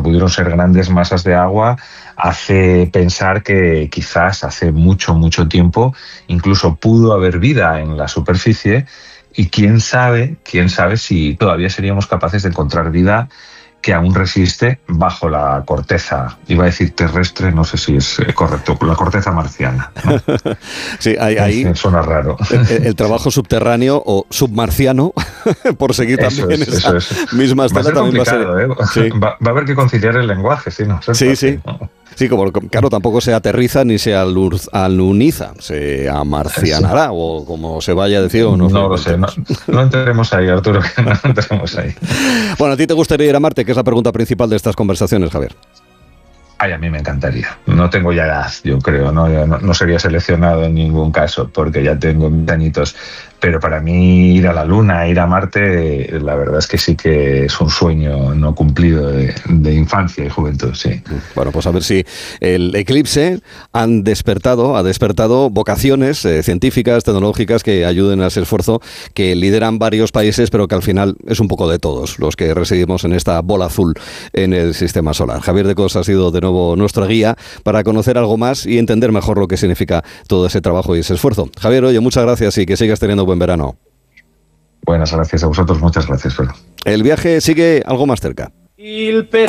pudieron ser grandes masas de agua, hace pensar que quizás hace mucho, mucho tiempo incluso pudo haber vida en la superficie, y quién sabe si todavía seríamos capaces de encontrar vida que aún resiste bajo la corteza, iba a decir terrestre, no sé si es correcto, la corteza marciana, ¿no? Sí, ahí suena raro. El trabajo subterráneo o submarciano, por seguir también esa misma estela, también va a ser... Sí. Va a haber que conciliar el lenguaje, ¿sí? No, sí. Sí, como claro, tampoco se aterriza ni se aluniza, se amarcianará, sí. O como se vaya a decir, o no lo sé, no entremos ahí, Arturo, que no entremos ahí. Bueno, ¿a ti te gustaría ir a Marte? Que es la pregunta principal de estas conversaciones, Javier. Ay, a mí me encantaría. No tengo ya edad, yo creo, no sería seleccionado en ningún caso, porque ya tengo mis añitos. Pero para mí ir a la Luna, ir a Marte, la verdad es que sí que es un sueño no cumplido de infancia y juventud, sí. Bueno, pues a ver si el eclipse ha despertado vocaciones científicas, tecnológicas que ayuden a ese esfuerzo que lideran varios países, pero que al final es un poco de todos los que residimos en esta bola azul en el sistema solar. Javier de Cos ha sido de nuevo nuestra guía para conocer algo más y entender mejor lo que significa todo ese trabajo y ese esfuerzo. Javier, oye, muchas gracias y que sigas teniendo buen verano. Buenas gracias a vosotros, muchas gracias, Pedro. El viaje sigue algo más cerca.